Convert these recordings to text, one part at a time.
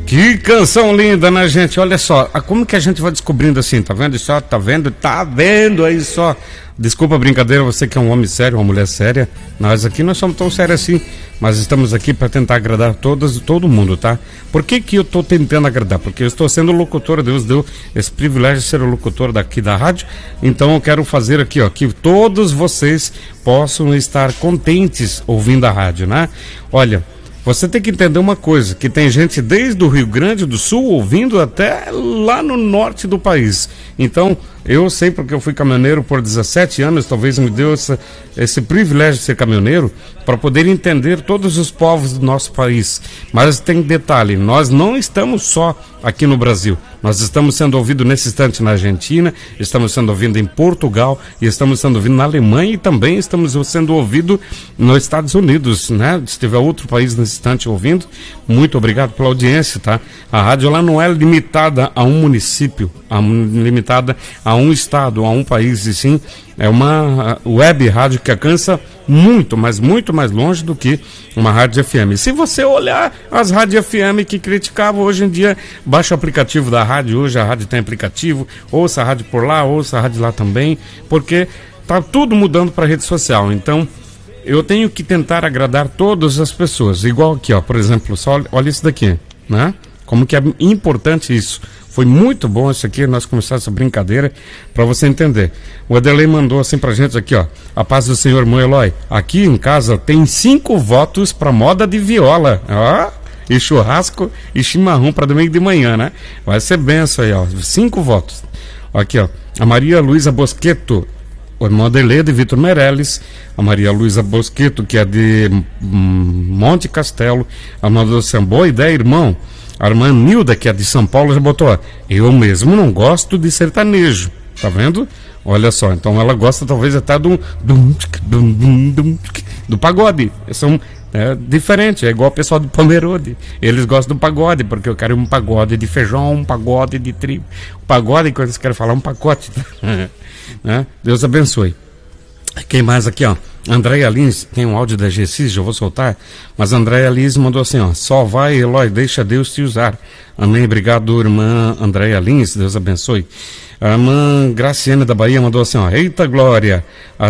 Que canção linda, né, gente? Olha só, como que a gente vai descobrindo assim, tá vendo só? Tá vendo aí só. Desculpa a brincadeira, você que é um homem sério, uma mulher séria. Nós aqui não somos tão sérios assim, mas estamos aqui para tentar agradar todo mundo, tá? Por que eu tô tentando agradar? Porque eu estou sendo locutor, Deus deu esse privilégio de ser o locutor daqui da rádio. Então eu quero fazer aqui, ó, que todos vocês possam estar contentes ouvindo a rádio, né? Olha, você tem que entender uma coisa, que tem gente desde o Rio Grande do Sul ouvindo até lá no norte do país. Então, eu sei porque eu fui caminhoneiro por 17 anos, talvez me deu esse privilégio de ser caminhoneiro, para poder entender todos os povos do nosso país. Mas tem detalhe, nós não estamos só aqui no Brasil. Nós estamos sendo ouvidos nesse instante na Argentina, estamos sendo ouvidos em Portugal, e estamos sendo ouvidos na Alemanha, e também estamos sendo ouvidos nos Estados Unidos, né? Se tiver outro país nesse instante ouvindo, muito obrigado pela audiência, tá? A rádio lá não é limitada a um município, limitada a um estado, a um país, e sim é uma web rádio que alcança muito, mas muito mais longe do que uma rádio FM. Se você olhar as rádios FM que criticavam, hoje em dia, baixa o aplicativo da rádio, hoje a rádio tem aplicativo, ouça a rádio por lá, ouça a rádio lá também, porque tá tudo mudando para rede social. Então, eu tenho que tentar agradar todas as pessoas, igual aqui, ó, por exemplo, só olha isso daqui, né? Como que é importante isso. Foi muito bom isso aqui, nós começamos essa brincadeira, para você entender. O Adelei mandou assim pra gente aqui, ó. A paz do Senhor, irmão Eloy. Aqui em casa tem 5 votos pra moda de viola. Ó, e churrasco e chimarrão para domingo de manhã, né? Vai ser benção aí, ó. 5 votos. Aqui, ó. A Maria Luísa Bosqueto, o irmão Adelei de Vitor Meirelles. A Maria Luísa Bosqueto, que é de Monte Castelo. A mandou assim, boa ideia, irmão. A irmã Nilda, que é de São Paulo, já botou, ó, eu mesmo não gosto de sertanejo, tá vendo? Olha só, então ela gosta talvez até do pagode. São diferente, é igual o pessoal do Pomerode. Eles gostam do pagode, porque eu quero um pagode de feijão, um pagode de trigo. O pagode, quando eles querem falar, um pacote. Né? Deus abençoe. Quem mais aqui, ó? Andréia Lins, tem um áudio da GCIS, já vou soltar, mas Andréia Lins mandou assim, ó, só vai, Eloy, deixa Deus te usar. Amém, obrigado, irmã Andréia Lins, Deus abençoe. A irmã Graciane da Bahia mandou assim, ó, eita glória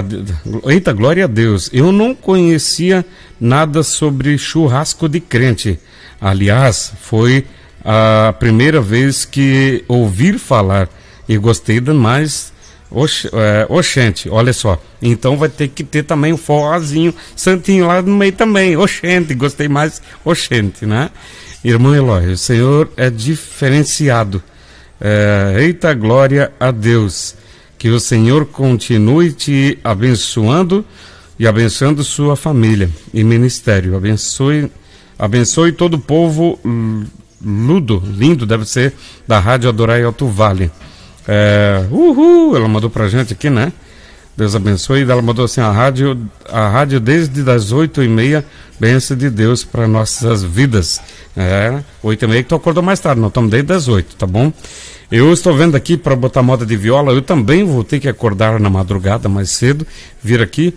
a Deus, eu não conhecia nada sobre churrasco de crente. Aliás, foi a primeira vez que ouvi falar e gostei demais. Oxente, olha só, então vai ter que ter também um forrozinho santinho lá no meio também, oxente, gostei mais, oxente, né? Irmão Eloy, o Senhor é diferenciado, eita glória a Deus, que o Senhor continue te abençoando e abençoando sua família e ministério, abençoe todo o povo lindo, deve ser da Rádio Adorai Alto Vale. Ela mandou pra gente aqui, né? Deus abençoe. Ela mandou assim, a rádio desde das 8h30, bênção de Deus para nossas vidas. 8h30 que tu acordou mais tarde, não estamos desde as 8, tá bom? Eu estou vendo aqui para botar moda de viola, eu também vou ter que acordar na madrugada mais cedo, vir aqui.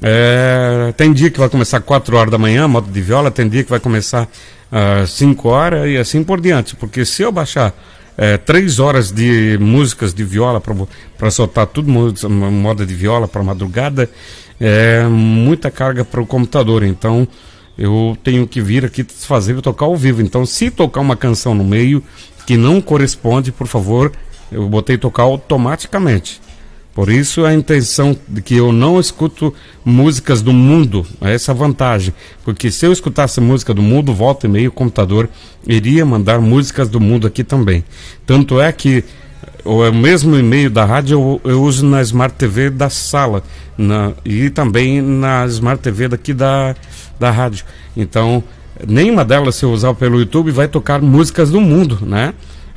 Tem dia que vai começar 4 horas da manhã, moda de viola, tem dia que vai começar 5 horas e assim por diante, porque se eu baixar 3 horas de músicas de viola para soltar tudo moda de viola para madrugada, é muita carga para o computador, então eu tenho que vir aqui fazer e tocar ao vivo. Então, se tocar uma canção no meio que não corresponde, por favor, eu botei tocar automaticamente. Por isso a intenção de que eu não escuto músicas do mundo, essa vantagem, porque se eu escutasse música do mundo, volta e meia o computador iria mandar músicas do mundo aqui também. Tanto é que o mesmo e-mail da rádio eu uso na Smart TV da sala e também na Smart TV daqui da rádio. Então, nenhuma delas, se eu usar pelo YouTube, vai tocar músicas do mundo, né?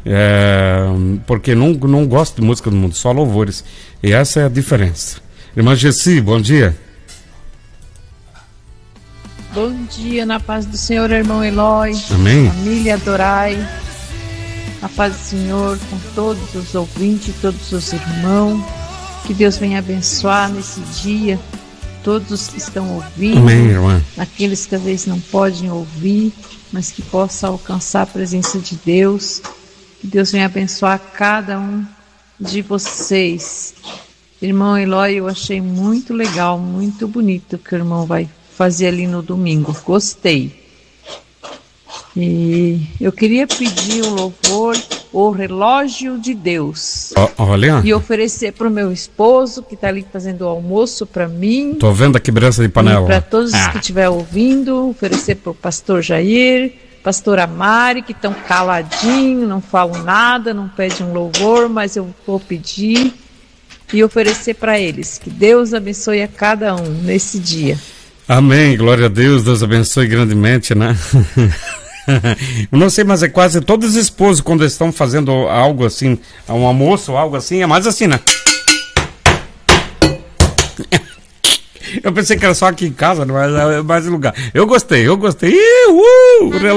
Porque não gosto de música do mundo, só louvores. E essa é a diferença. Irmã Gessi, bom dia. Bom dia, na paz do Senhor, irmão Eloy. Amém. Família Adorai. A paz do Senhor com todos os ouvintes, todos os irmãos. Que Deus venha abençoar nesse dia todos os que estão ouvindo. Amém, irmã. Aqueles que às vezes não podem ouvir. mas que possa alcançar a presença de Deus. Que Deus venha abençoar cada um de vocês. Irmão Eloy, eu achei muito legal, muito bonito o que o irmão vai fazer ali no domingo. Gostei. E eu queria pedir o louvor, o relógio de Deus. Olha. E oferecer para o meu esposo, que está ali fazendo o almoço para mim. Tô vendo a quebrança de panela. Para todos que estiver ouvindo, oferecer para o pastor Jair, pastora Mari, que estão caladinhos, não falam nada, não pedem um louvor, mas eu vou pedir e oferecer para eles. Que Deus abençoe a cada um nesse dia. Amém, glória a Deus, Deus abençoe grandemente, né? Eu não sei, mas é quase todos os esposos, quando estão fazendo algo assim, um almoço, algo assim, é mais assim, né? Eu pensei que era só aqui em casa, mas é mais lugar. Eu gostei.